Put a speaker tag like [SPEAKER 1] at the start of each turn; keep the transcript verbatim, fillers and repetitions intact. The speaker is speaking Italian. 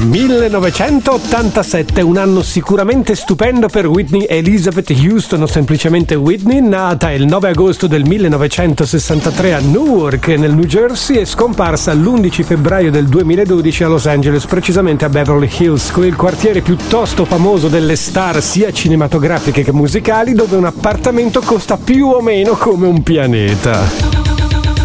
[SPEAKER 1] millenovecentottantasette, un anno sicuramente stupendo per Whitney Elizabeth Houston, o semplicemente Whitney, nata il nove agosto del millenovecentosessantatré a Newark, nel New Jersey, e scomparsa l'undici febbraio del duemiladodici a Los Angeles, precisamente a Beverly Hills, quel quartiere piuttosto famoso delle star sia cinematografiche che musicali, dove un appartamento costa più o meno come un pianeta.